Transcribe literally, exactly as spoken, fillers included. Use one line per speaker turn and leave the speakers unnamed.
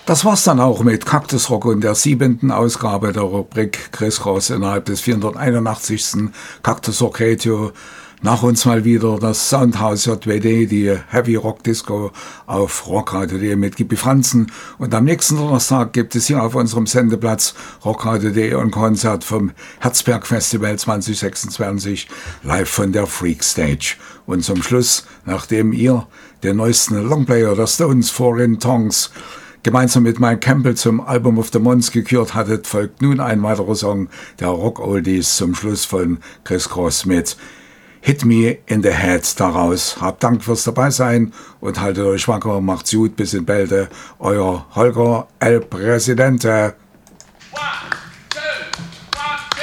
Das war's dann auch mit Cactus Rock und der siebenten Ausgabe der Rubrik Chris Ross innerhalb des vierhunderteinundachtzigsten Cactus Rock Radio. Nach uns mal wieder das Soundhouse J W D, die Heavy Rock Disco auf Rockradio punkt de mit Gibi Franzen. Und am nächsten Donnerstag gibt es hier auf unserem Sendeplatz Rockradio punkt de ein Konzert vom Herzberg Festival zwanzig sechsundzwanzig live von der Freak Stage. Und zum Schluss, nachdem ihr den neuesten Longplayer der Stones Foreign Tongues gemeinsam mit Mike Campbell zum Album of the Month gekürt hattet, folgt nun ein weiterer Song der Rock Oldies zum Schluss von Chris Cross mit Hit Me in the Head daraus. Habt Dank fürs Dabeisein und haltet euch wacker, macht's gut, bis in Bälde. Euer Holger El Presidente.